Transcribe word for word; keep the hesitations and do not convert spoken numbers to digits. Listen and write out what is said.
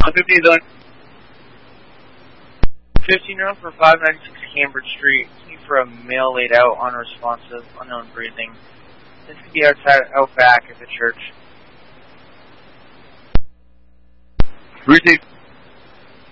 fifty is on. fifteen round for five ninety-six Cambridge Street. Looking for a male laid out, unresponsive, unknown breathing. This could be outside, out back at the church. Receive.